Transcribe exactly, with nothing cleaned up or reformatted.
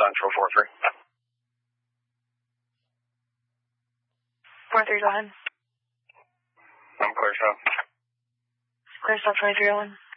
Central four three. four three, go ahead. I'm clear shot. Clear stop twenty-three oh one.